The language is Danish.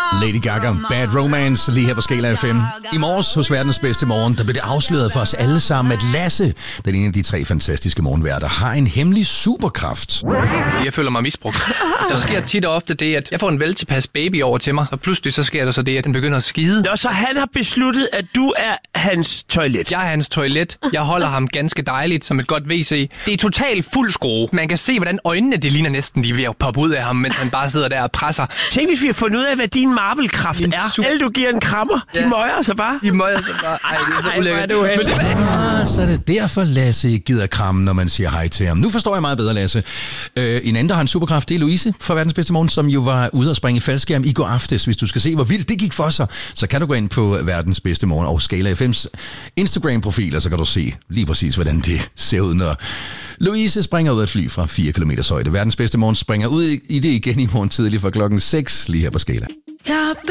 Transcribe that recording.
Lady Gaga, Bad Romance, lige her på Skala FM. I morges hos Verdens Bedste Morgen, der blev det afsløret for os alle sammen, at Lasse, den ene af de 3 fantastiske morgenværter, har en hemmelig superkraft. Jeg føler mig misbrugt. Så sker tit og ofte det, at jeg får en veltilpas baby over til mig, og pludselig så sker der så det, at den begynder at skide. Nå, så han har besluttet, at du er hans toilet. Jeg er hans toilet. Jeg holder ham ganske dejligt som et godt WC. Det er totalt fuld skrue. Man kan se, hvordan øjnene, det ligner næsten, de er ved at poppe ud af ham, mens han bare sidder der og presser. Tænk, hvis vi har fundet ud af, hvad din Marvel-kraft er. Alle, du giver en krammer. De møjer sig bare. De møjer sig bare. Ej, det er så ulækkert. Så er det derfor, Lasse gider kramme, når man siger hej til ham. Nu forstår jeg meget bedre, Lasse. En anden, der har en superkraft, det er Louise fra Verdens Bedste Morgen, som jo var ude at springe faldskærm i går aftes. Hvis du skal se, hvor vildt det gik for sig, så kan du gå ind på Verdens Bedste Morgen og Skala FM's Instagram-profil, og så kan du se lige præcis, hvordan det ser ud, når Louise springer ud af et fly fra 4 km højde. Verdens Bedste Morgen springer ud i det igen i morgen tidlig fra klokken 6, lige her på Skala.